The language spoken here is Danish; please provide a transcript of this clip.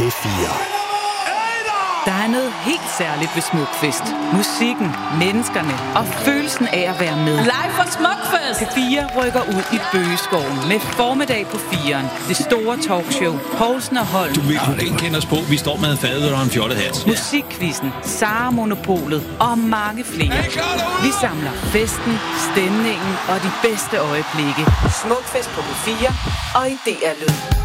P4. Der er noget helt særligt ved Smukfest. Musikken, menneskerne og følelsen af at være med. Live fra Smukfest! P4 rykker ud i Bøgeskoven med formiddag på 4'eren. Det store talkshow. Poulsen og Holm. Du vil ikke kende os på. Vi står med en fadøl og en fjollet hat. Musikquizzen, Sara Monopolet og mange flere. Vi samler festen, stemningen og de bedste øjeblikke. Smukfest på P4 og i DR Lyd.